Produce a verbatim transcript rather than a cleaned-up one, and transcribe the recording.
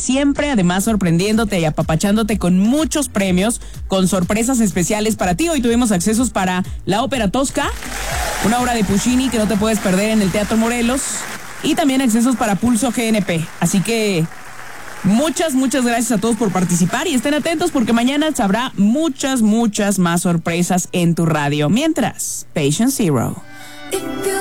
siempre, además sorprendiéndote y apapachándote con muchos premios, con sorpresas especiales para ti. Hoy tuvimos accesos para la Ópera Tosca, una obra de Puccini que no te puedes perder en el Teatro Morelos, y también accesos para Pulso G N P. Así que muchas, muchas gracias a todos por participar y estén atentos porque mañana habrá muchas, muchas más sorpresas en tu radio. Mientras, Patient Zero.